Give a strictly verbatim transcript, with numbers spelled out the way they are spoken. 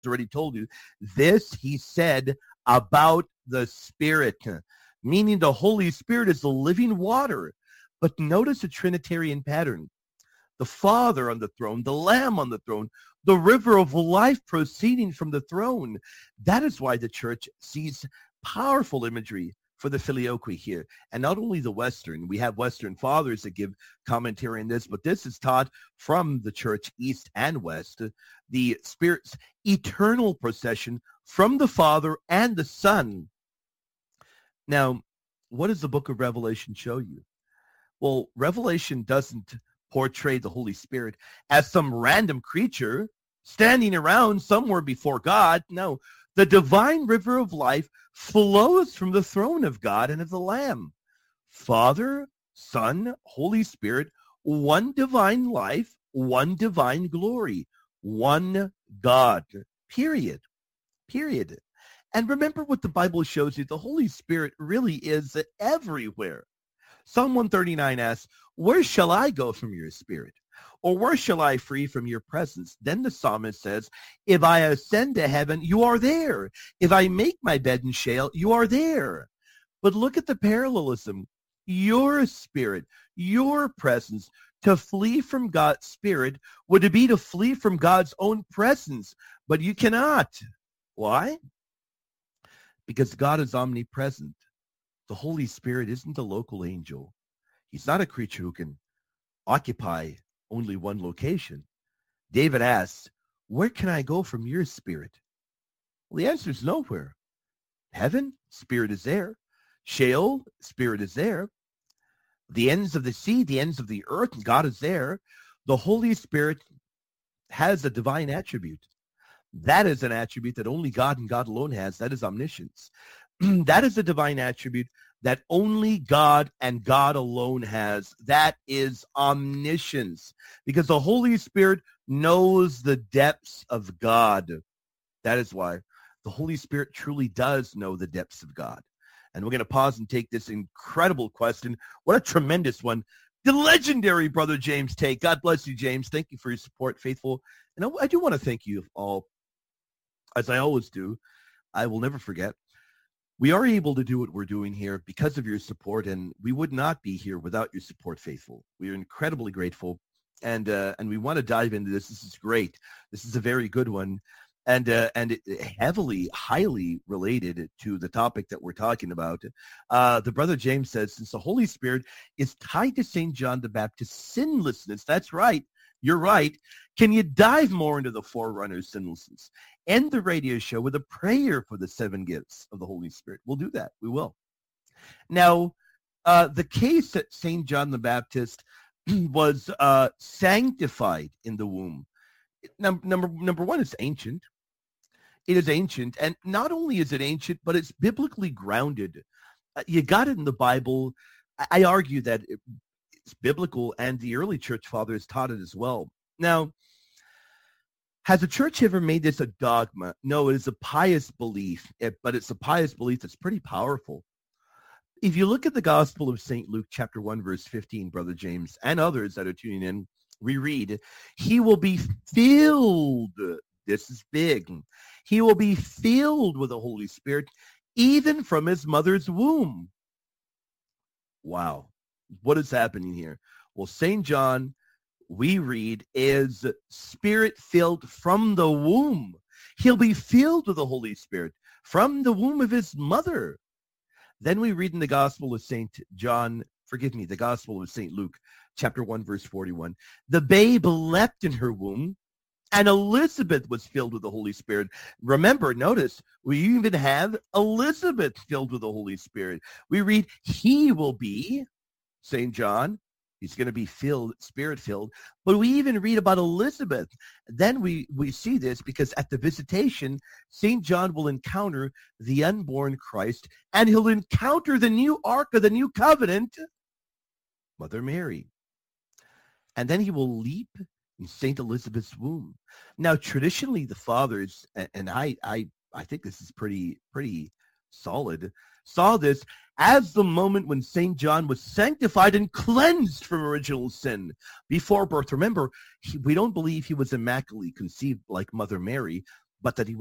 already told you. This he said about the Spirit, meaning the Holy Spirit is the living water. But notice a Trinitarian pattern. The Father on the throne, the Lamb on the throne, the river of life proceeding from the throne. That is why the church sees powerful imagery for the filioque here. And not only the Western, we have Western fathers that give commentary on this, but this is taught from the church, East and West, the Spirit's eternal procession from the Father and the Son. Now, what does the book of Revelation show you? Well, Revelation doesn't portray the Holy Spirit as some random creature standing around somewhere before God. No, the divine river of life flows from the throne of God and of the Lamb. Father, Son, Holy Spirit, one divine life, one divine glory, one God, period, period. And remember what the Bible shows you, the Holy Spirit really is everywhere. Psalm one thirty-nine asks, where shall I go from your spirit? Or where shall I flee from your presence? Then the psalmist says, if I ascend to heaven, you are there. If I make my bed in Sheol, you are there. But look at the parallelism. Your spirit, your presence, to flee from God's spirit would be to flee from God's own presence. But you cannot. Why? Because God is omnipresent. The Holy Spirit isn't a local angel. He's not a creature who can occupy only one location. David asks, where can I go from your spirit? Well, the answer is nowhere. Heaven, spirit is there. Sheol, spirit is there. The ends of the sea, the ends of the earth, God is there. The Holy Spirit has a divine attribute. That is an attribute that only God and God alone has. That is omniscience. That is a divine attribute that only God and God alone has. That is omniscience, because the Holy Spirit knows the depths of God. That is why the Holy Spirit truly does know the depths of God. And we're going to pause and take this incredible question. What a tremendous one. The legendary Brother James Tate. God bless you, James. Thank you for your support, faithful. And I, I do want to thank you all, as I always do. I will never forget. We are able to do what we're doing here because of your support, and we would not be here without your support, faithful. We are incredibly grateful, and uh, and we want to dive into this. This is great. This is a very good one, and uh, and it, heavily, highly related to the topic that we're talking about. Uh, the Brother James says, since the Holy Spirit is tied to Saint John the Baptist's sinlessness, that's right, you're right, can you dive more into the forerunner's sinlessness? End the radio show with a prayer for the seven gifts of the Holy Spirit. We'll do that. We will. Now, uh, the case that Saint John the Baptist was uh, sanctified in the womb. Number, number, number one, it's ancient. It is ancient. And not only is it ancient, but it's biblically grounded. Uh, you got it in the Bible. I, I argue that it, it's biblical, and the early church fathers taught it as well. Now, has the church ever made this a dogma? No, it is a pious belief, but it's a pious belief that's pretty powerful. If you look at the Gospel of Saint Luke, chapter one, verse fifteen, Brother James, and others that are tuning in, we read, he will be filled, this is big, he will be filled with the Holy Spirit, even from his mother's womb. Wow. What is happening here? Well, Saint John, we read, is spirit-filled from the womb. He'll be filled with the Holy Spirit from the womb of his mother. Then we read in the Gospel of Saint John, forgive me, the Gospel of Saint Luke, chapter one, verse forty-one. The babe leapt in her womb, and Elizabeth was filled with the Holy Spirit. Remember, notice, we even have Elizabeth filled with the Holy Spirit. We read, he will be, Saint John, he's going to be filled, spirit-filled. But we even read about Elizabeth. Then we, we see this because at the visitation, Saint John will encounter the unborn Christ, and he'll encounter the new ark of the new covenant, Mother Mary. And then he will leap in Saint Elizabeth's womb. Now, traditionally, the fathers, and I, I, I think this is pretty, pretty solid, saw this as the moment when Saint John was sanctified and cleansed from original sin before birth. Remember, he, we don't believe he was immaculately conceived like Mother Mary, but that he